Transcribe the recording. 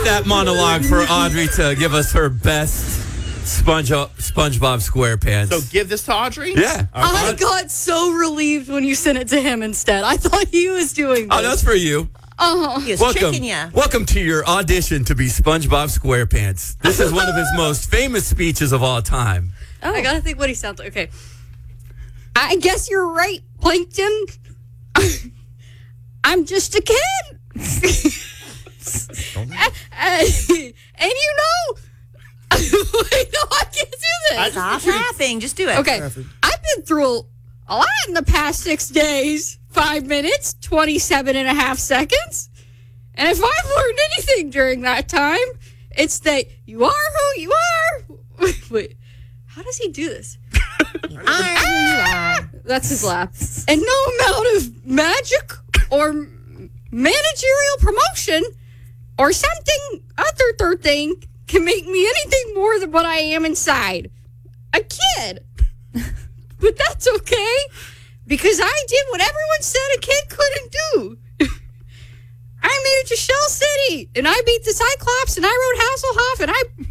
with that monologue for Audrey to give us her best SpongeBob SquarePants. So give this to Audrey? Yeah. I got so relieved when you sent it to him instead. I thought he was doing this. Oh, that's for you. He was tricking you. Welcome to your audition to be SpongeBob SquarePants. This is one of his most famous speeches of all time. I gotta think what he sounds like. Okay. I guess you're right, Plankton. I'm just a kid. and you know... Wait, no, I can't do this. Stop laughing. Just do it. Okay. I've been through a lot in the past 6 days. 5 minutes, 27 and a half seconds. And if I've learned anything during that time, it's that you are who you are. Wait, how does he do this? That's his laugh. And no amount of magic or managerial promotion or something other thing can make me anything more than what I am inside. A kid. But that's okay. Because I did what everyone said a kid couldn't do. I made it to Shell City, and I beat the Cyclops, and I rode Hasselhoff, and I